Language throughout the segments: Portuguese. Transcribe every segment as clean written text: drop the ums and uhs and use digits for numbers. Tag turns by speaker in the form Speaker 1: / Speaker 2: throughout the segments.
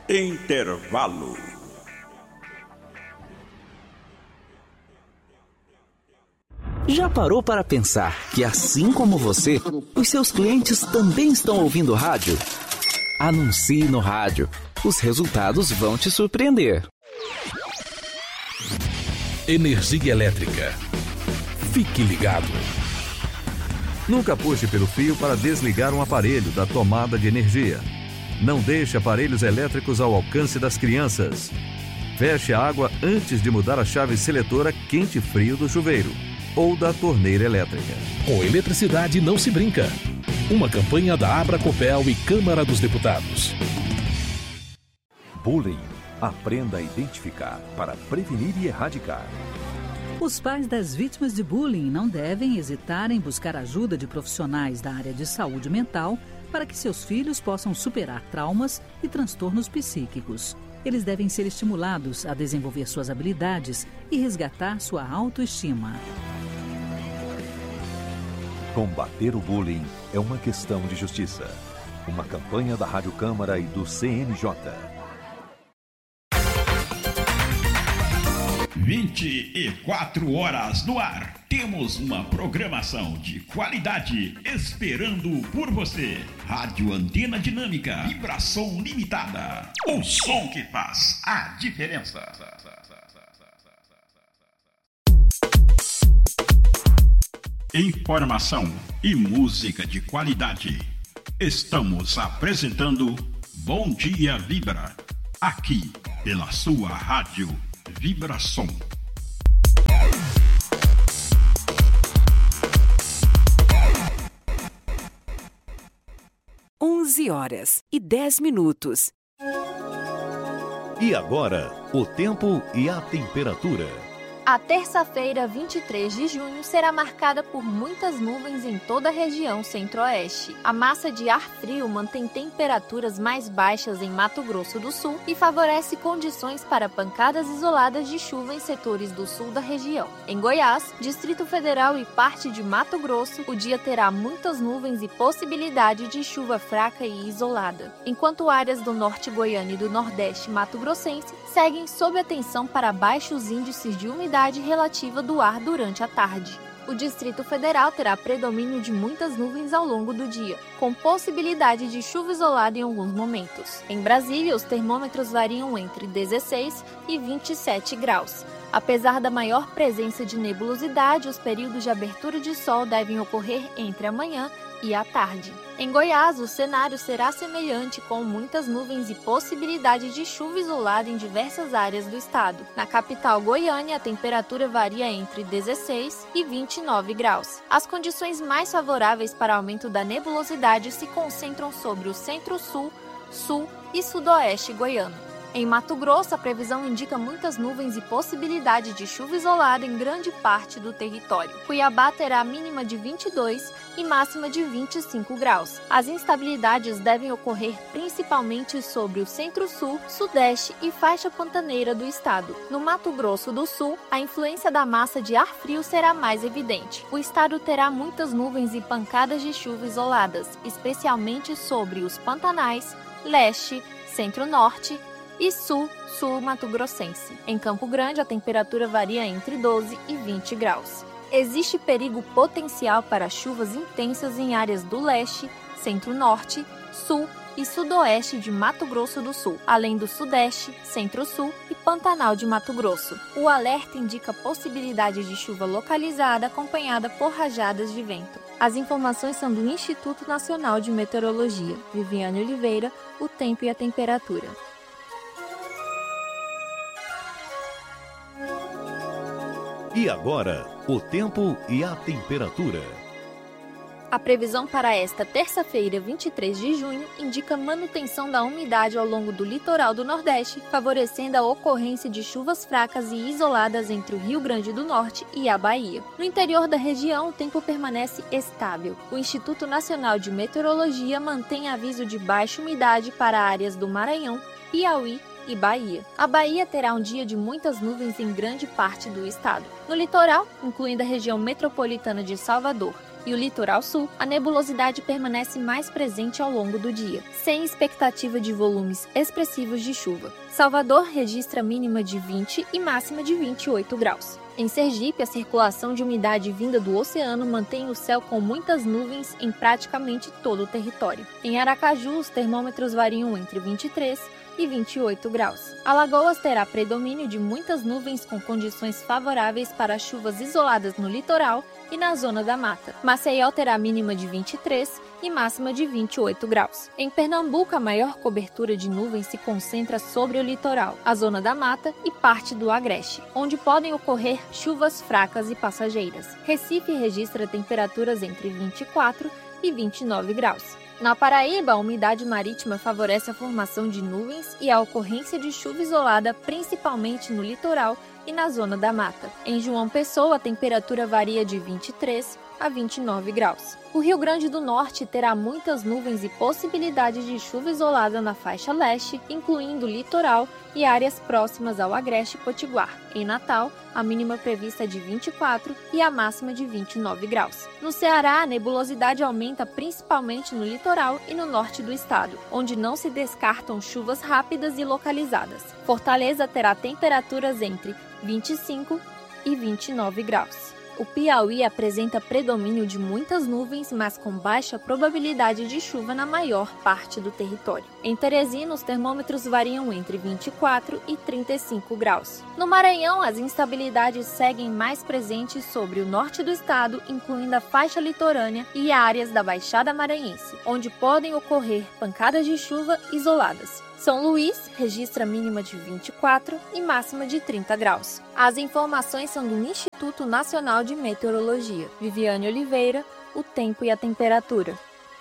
Speaker 1: Intervalo.
Speaker 2: Já parou para pensar que, assim como você, os seus clientes também estão ouvindo rádio? Anuncie no rádio. Os resultados vão te surpreender.
Speaker 3: Energia elétrica. Fique ligado.
Speaker 4: Nunca puxe pelo fio para desligar um aparelho da tomada de energia. Não deixe aparelhos elétricos ao alcance das crianças. Feche a água antes de mudar a chave seletora quente e frio do chuveiro ou da torneira elétrica.
Speaker 3: Com eletricidade não se brinca. Uma campanha da Abracopel e Câmara dos Deputados.
Speaker 5: Bullying. Aprenda a identificar para prevenir e erradicar.
Speaker 6: Os pais das vítimas de bullying não devem hesitar em buscar ajuda de profissionais da área de saúde mental para que seus filhos possam superar traumas e transtornos psíquicos. Eles devem ser estimulados a desenvolver suas habilidades e resgatar sua autoestima.
Speaker 5: Combater o bullying é uma questão de justiça. Uma campanha da Rádio Câmara e do CNJ.
Speaker 1: 24 horas no ar. Temos uma programação de qualidade esperando por você. Rádio Antena Dinâmica, vibração limitada. O som que faz a diferença. Informação e música de qualidade. Estamos apresentando Bom Dia Vibra, aqui pela sua rádio Vibração.
Speaker 7: Horas e 10 minutos.
Speaker 5: E agora, o tempo e a temperatura.
Speaker 8: A terça-feira, 23 de junho, será marcada por muitas nuvens em toda a região centro-oeste. A massa de ar frio mantém temperaturas mais baixas em Mato Grosso do Sul e favorece condições para pancadas isoladas de chuva em setores do sul da região. Em Goiás, Distrito Federal e parte de Mato Grosso, o dia terá muitas nuvens e possibilidade de chuva fraca e isolada, enquanto áreas do norte goiano e do nordeste mato-grossense seguem sob atenção para baixos índices de umidade relativa do ar durante a tarde. O Distrito Federal terá predomínio de muitas nuvens ao longo do dia, com possibilidade de chuva isolada em alguns momentos. Em Brasília, os termômetros variam entre 16 e 27 graus. Apesar da maior presença de nebulosidade, os períodos de abertura de sol devem ocorrer entre a manhã e a tarde. Em Goiás, o cenário será semelhante, com muitas nuvens e possibilidade de chuva isolada em diversas áreas do estado. Na capital Goiânia, a temperatura varia entre 16 e 29 graus. As condições mais favoráveis para aumento da nebulosidade se concentram sobre o centro-sul, sul e sudoeste goiano. Em Mato Grosso, a previsão indica muitas nuvens e possibilidade de chuva isolada em grande parte do território. Cuiabá terá mínima de 22 e máxima de 25 graus. As instabilidades devem ocorrer principalmente sobre o centro-sul, sudeste e faixa pantaneira do estado. No Mato Grosso do Sul, a influência da massa de ar frio será mais evidente. O estado terá muitas nuvens e pancadas de chuva isoladas, especialmente sobre os Pantanais, leste, centro-norte e sul mato-grossense. Em Campo Grande, a temperatura varia entre 12 e 20 graus. Existe perigo potencial para chuvas intensas em áreas do leste, centro-norte, sul e sudoeste de Mato Grosso do Sul, além do sudeste, centro-sul e Pantanal de Mato Grosso. O alerta indica possibilidade de chuva localizada acompanhada por rajadas de vento. As informações são do Instituto Nacional de Meteorologia. Viviane Oliveira, o tempo e a temperatura.
Speaker 5: E agora, o tempo e a temperatura.
Speaker 8: A previsão para esta terça-feira, 23 de junho, indica manutenção da umidade ao longo do litoral do Nordeste, favorecendo a ocorrência de chuvas fracas e isoladas entre o Rio Grande do Norte e a Bahia. No interior da região, o tempo permanece estável. O Instituto Nacional de Meteorologia mantém aviso de baixa umidade para áreas do Maranhão, Piauí e Bahia. A Bahia terá um dia de muitas nuvens em grande parte do estado. No litoral, incluindo a região metropolitana de Salvador e o litoral sul, a nebulosidade permanece mais presente ao longo do dia, sem expectativa de volumes expressivos de chuva. Salvador registra mínima de 20 e máxima de 28 graus. Em Sergipe, a circulação de umidade vinda do oceano mantém o céu com muitas nuvens em praticamente todo o território. Em Aracaju, os termômetros variam entre 23 e 28 graus. Alagoas terá predomínio de muitas nuvens com condições favoráveis para chuvas isoladas no litoral e na zona da mata. Maceió terá mínima de 23 e máxima de 28 graus. Em Pernambuco, a maior cobertura de nuvens se concentra sobre o litoral, a zona da mata e parte do Agreste, onde podem ocorrer chuvas fracas e passageiras. Recife registra temperaturas entre 24 e 29 graus. Na Paraíba, a umidade marítima favorece a formação de nuvens e a ocorrência de chuva isolada, principalmente no litoral e na zona da mata. Em João Pessoa, a temperatura varia de 23 a 29 graus. O Rio Grande do Norte terá muitas nuvens e possibilidade de chuva isolada na faixa leste, incluindo o litoral e áreas próximas ao Agreste e Potiguar. Em Natal, a mínima prevista é de 24 e a máxima de 29 graus. No Ceará, a nebulosidade aumenta principalmente no litoral e no norte do estado, onde não se descartam chuvas rápidas e localizadas. Fortaleza terá temperaturas entre 25 e 29 graus. O Piauí apresenta predomínio de muitas nuvens, mas com baixa probabilidade de chuva na maior parte do território. Em Teresina, os termômetros variam entre 24 e 35 graus. No Maranhão, as instabilidades seguem mais presentes sobre o norte do estado, incluindo a faixa litorânea e áreas da Baixada Maranhense, onde podem ocorrer pancadas de chuva isoladas. São Luís registra mínima de 24 e máxima de 30 graus. As informações são do Instituto Nacional de Meteorologia. Viviane Oliveira, o tempo e a temperatura.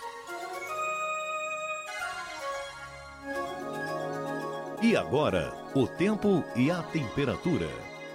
Speaker 5: E agora, o tempo e a temperatura.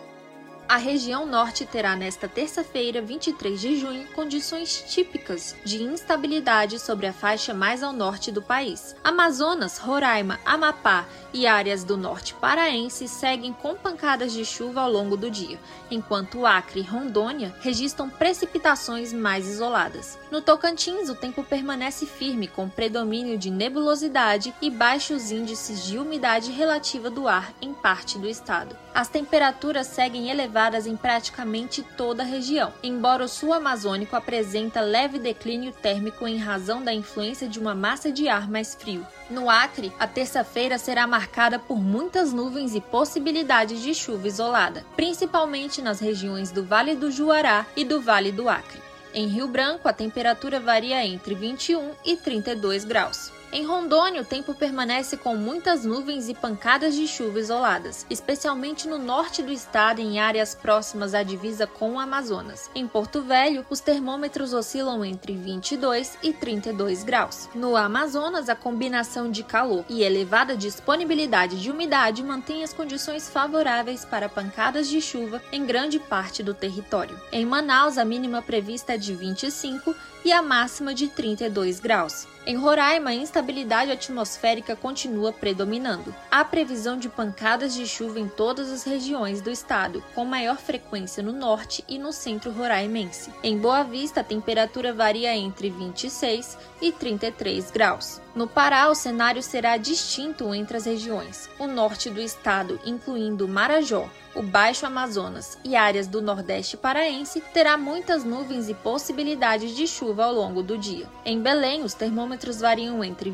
Speaker 8: A região norte terá nesta terça-feira, 23 de junho, condições típicas de instabilidade sobre a faixa mais ao norte do país. Amazonas, Roraima, Amapá e áreas do norte paraense seguem com pancadas de chuva ao longo do dia, enquanto Acre e Rondônia registram precipitações mais isoladas. No Tocantins, o tempo permanece firme, com predomínio de nebulosidade e baixos índices de umidade relativa do ar em parte do estado. As temperaturas seguem elevadas em praticamente toda a região, embora o sul amazônico apresenta leve declínio térmico em razão da influência de uma massa de ar mais frio. No Acre, a terça-feira será marcada por muitas nuvens e possibilidades de chuva isolada, principalmente nas regiões do Vale do Juará e do Vale do Acre. Em Rio Branco, a temperatura varia entre 21 e 32 graus. Em Rondônia, o tempo permanece com muitas nuvens e pancadas de chuva isoladas, especialmente no norte do estado e em áreas próximas à divisa com o Amazonas. Em Porto Velho, os termômetros oscilam entre 22 e 32 graus. No Amazonas, a combinação de calor e elevada disponibilidade de umidade mantém as condições favoráveis para pancadas de chuva em grande parte do território. Em Manaus, a mínima prevista é de 25 e a máxima de 32 graus. Em Roraima, a instabilidade atmosférica continua predominando. Há previsão de pancadas de chuva em todas as regiões do estado, com maior frequência no norte e no centro roraimense. Em Boa Vista, a temperatura varia entre 26 e 33 graus. No Pará, o cenário será distinto entre as regiões. O norte do estado, incluindo Marajó, o Baixo Amazonas e áreas do Nordeste paraense, terá muitas nuvens e possibilidades de chuva ao longo do dia. Em Belém, os termômetros variam entre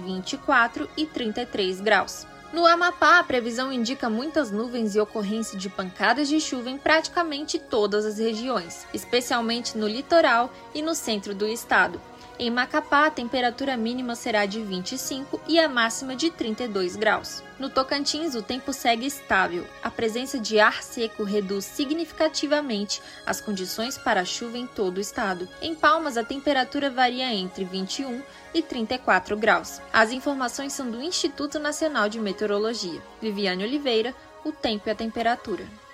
Speaker 8: 24 e 33 graus. No Amapá, a previsão indica muitas nuvens e ocorrência de pancadas de chuva em praticamente todas as regiões, especialmente no litoral e no centro do estado. Em Macapá, a temperatura mínima será de 25 e a máxima de 32 graus. No Tocantins, o tempo segue estável. A presença de ar seco reduz significativamente as condições para chuva em todo o estado. Em Palmas, a temperatura varia entre 21 e 34 graus. As informações são do Instituto Nacional de Meteorologia. Viviane Oliveira, o tempo e a temperatura.